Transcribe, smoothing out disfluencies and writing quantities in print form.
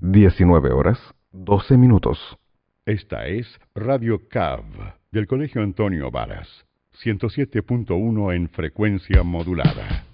19 horas, 12 minutos. Esta es Radio CAV, del Colegio Antonio Varas, 107.1 en frecuencia modulada.